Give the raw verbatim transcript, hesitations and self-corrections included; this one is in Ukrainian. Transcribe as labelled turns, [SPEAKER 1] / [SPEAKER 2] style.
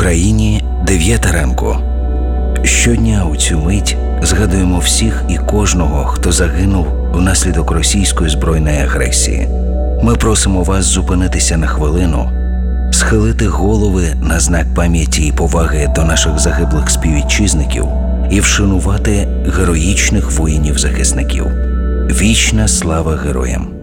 [SPEAKER 1] Україні дев'ята ранку. Щодня у цю мить згадуємо всіх і кожного, хто загинув внаслідок російської збройної агресії. Ми просимо вас зупинитися на хвилину, схилити голови на знак пам'яті і поваги до наших загиблих співвітчизників і вшанувати героїчних воїнів-захисників. Вічна слава героям!